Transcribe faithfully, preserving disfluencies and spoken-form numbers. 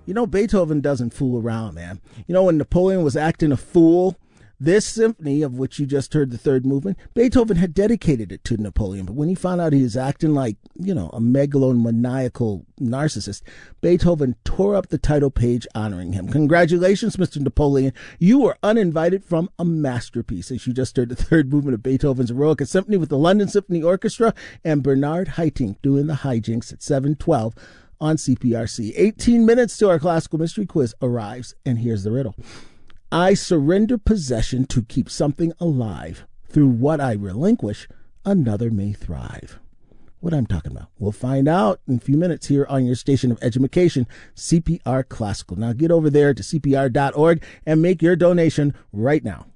You know, Beethoven doesn't fool around, man. You know, when Napoleon was acting a fool, this symphony, of which you just heard the third movement, Beethoven had dedicated it to Napoleon. But when he found out he was acting like, you know, a megalomaniacal narcissist, Beethoven tore up the title page honoring him. Congratulations, Mister Napoleon. You were uninvited from a masterpiece. As you just heard the third movement of Beethoven's Eroica Symphony with the London Symphony Orchestra and Bernard Haitink doing the hijinks at seven twelve on C P R C. eighteen minutes to our classical mystery quiz arrives, and here's the riddle. I surrender possession to keep something alive. Through what I relinquish, another may thrive. What I'm talking about, we'll find out in a few minutes here on your station of education, C P R Classical. Now get over there to C P R dot org and make your donation right now.